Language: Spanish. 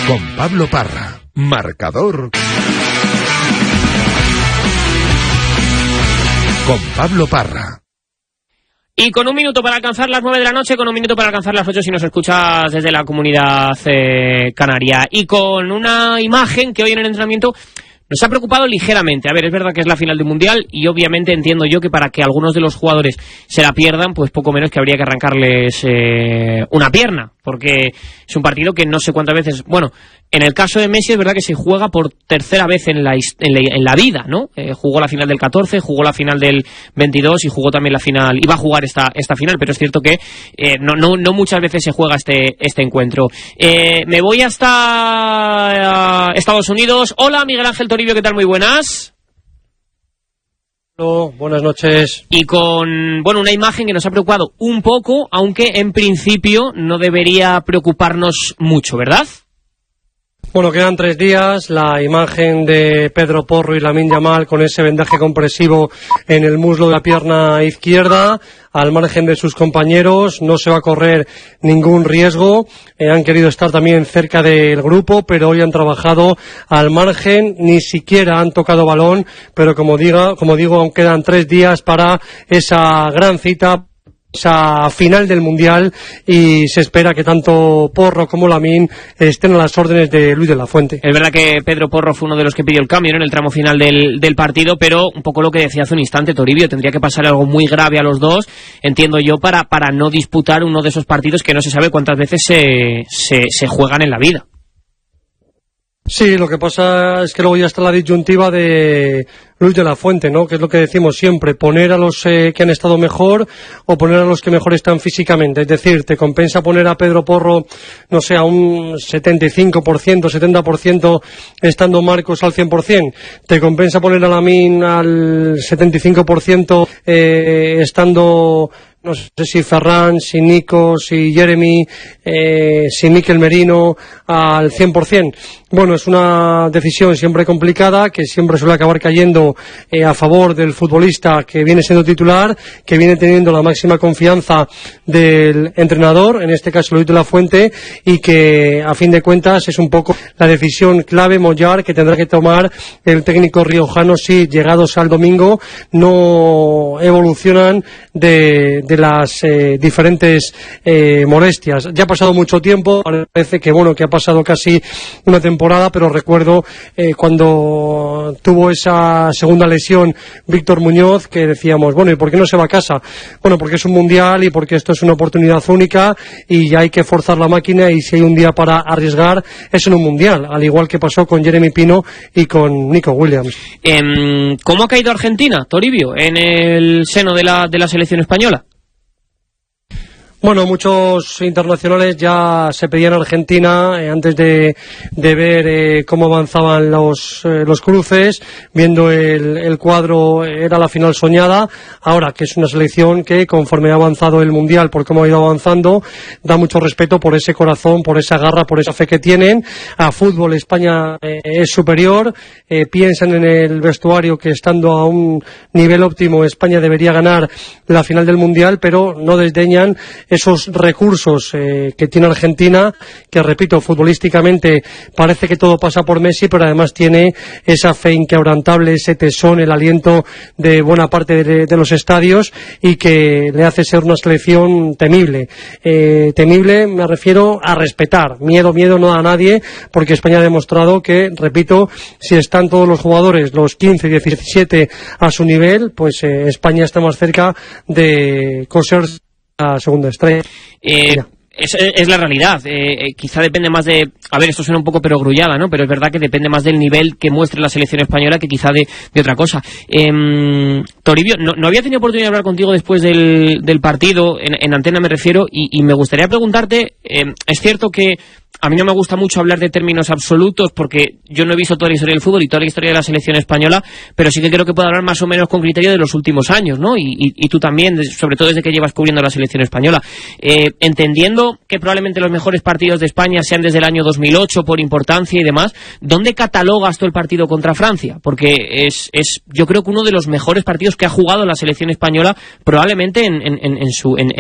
Con Pablo Parra, marcador. Con Pablo Parra. Y con un minuto para alcanzar las 9 de la noche, con un minuto para alcanzar las 8 si nos escuchas desde la comunidad canaria. Y con una imagen que hoy en el entrenamiento nos ha preocupado ligeramente. A ver, es verdad que es la final del Mundial y obviamente entiendo yo que para que algunos de los jugadores se la pierdan, pues poco menos que habría que arrancarles una pierna, porque es un partido que no sé cuántas veces... Bueno, en el caso de Messi es verdad que se juega por tercera vez en la vida, ¿no? Jugó la final del 14, jugó la final del 22 y jugó también la final... Iba a jugar esta final, pero es cierto que no muchas veces se juega este encuentro. Me voy hasta Estados Unidos. Hola, Miguel Ángel Toribio, ¿qué tal? Muy buenas. Hola, buenas noches. Y con, bueno, una imagen que nos ha preocupado un poco, aunque en principio no debería preocuparnos mucho, ¿verdad? Bueno, quedan 3 días, la imagen de Pedro Porro y Lamine Yamal con ese vendaje compresivo en el muslo de la pierna izquierda, al margen de sus compañeros, no se va a correr ningún riesgo, han querido estar también cerca del grupo, pero hoy han trabajado al margen, ni siquiera han tocado balón, pero como digo, aún quedan 3 días para esa gran cita, esa final del Mundial, y se espera que tanto Porro como Lamine estén a las órdenes de Luis de la Fuente. Es verdad que Pedro Porro fue uno de los que pidió el cambio, ¿no?, en el tramo final del partido, pero un poco lo que decía hace un instante Toribio, tendría que pasar algo muy grave a los dos, entiendo yo, para no disputar uno de esos partidos que no se sabe cuántas veces se juegan en la vida. Sí, lo que pasa es que luego ya está la disyuntiva de Luis de la Fuente, ¿no? Que es lo que decimos siempre, poner a los que han estado mejor o poner a los que mejor están físicamente. Es decir, te compensa poner a Pedro Porro, no sé, a un 75%, 70% estando Marcos al 100%. Te compensa poner a Lamine al 75% estando... No sé si Ferran, si Nico, si Jeremy, si Mikel Merino al 100%. Bueno, es una decisión siempre complicada, que siempre suele acabar cayendo a favor del futbolista que viene siendo titular, que viene teniendo la máxima confianza del entrenador, en este caso Luis de la Fuente, y que a fin de cuentas es un poco la decisión clave, mollar, que tendrá que tomar el técnico riojano si llegados al domingo no evolucionan de las diferentes molestias. Ya ha pasado mucho tiempo, parece que bueno, que ha pasado casi una temporada, pero recuerdo cuando tuvo esa segunda lesión Víctor Muñoz, que decíamos, bueno, ¿y por qué no se va a casa? Bueno, porque es un mundial y porque esto es una oportunidad única y hay que forzar la máquina, y si hay un día para arriesgar es en un mundial, al igual que pasó con Jeremy Pino y con Nico Williams. ¿Cómo ha caído Argentina, Toribio, en el seno de la selección española? Bueno, muchos internacionales ya se pedían a Argentina antes de ver cómo avanzaban los cruces, viendo el cuadro, era la final soñada. Ahora que es una selección que, conforme ha avanzado el Mundial, por cómo ha ido avanzando, da mucho respeto por ese corazón, por esa garra, por esa fe que tienen. A fútbol España es superior, piensan en el vestuario que, estando a un nivel óptimo, España debería ganar la final del Mundial, pero no desdeñan esos recursos que tiene Argentina, que, repito, futbolísticamente parece que todo pasa por Messi, pero además tiene esa fe inquebrantable, ese tesón, el aliento de buena parte de los estadios, y que le hace ser una selección temible. Temible me refiero a respetar. Miedo no da a nadie, porque España ha demostrado que, repito, si están todos los jugadores, los 15, 17 a su nivel, pues España está más cerca de coser la segunda estrella. Es la realidad. Quizá depende más de... A ver, esto suena un poco perogrullada, ¿no? Pero es verdad que depende más del nivel que muestre la selección española que quizá de otra cosa. Toribio, no había tenido oportunidad de hablar contigo después del partido, en antena me refiero, y me gustaría preguntarte, es cierto que a mí no me gusta mucho hablar de términos absolutos, porque yo no he visto toda la historia del fútbol y toda la historia de la selección española, pero sí que creo que puedo hablar más o menos con criterio de los últimos años, ¿no? Y tú también, sobre todo desde que llevas cubriendo la selección española. Entendiendo que probablemente los mejores partidos de España sean desde el año 2008 por importancia y demás, ¿dónde catalogas tú el partido contra Francia? Porque es yo creo que uno de los mejores partidos que ha jugado la selección española probablemente en